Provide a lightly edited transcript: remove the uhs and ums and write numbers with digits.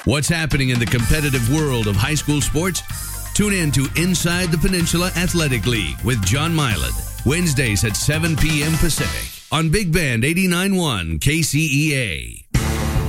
What's happening in the competitive world of high school sports? Tune in to Inside the Peninsula Athletic League with John Mylod, Wednesdays at 7 p.m. Pacific on Big Band 89.1 KCEA.